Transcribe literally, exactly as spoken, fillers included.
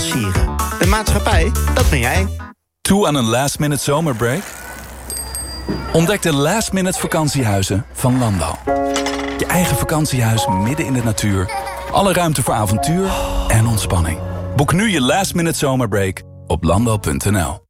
financieren. De maatschappij, dat ben jij. Toe aan een last minute zomerbreak? Ontdek de last minute vakantiehuizen van Landal. Je eigen vakantiehuis midden in de natuur. Alle ruimte voor avontuur en ontspanning. Boek nu je last minute zomerbreak op landal punt n l.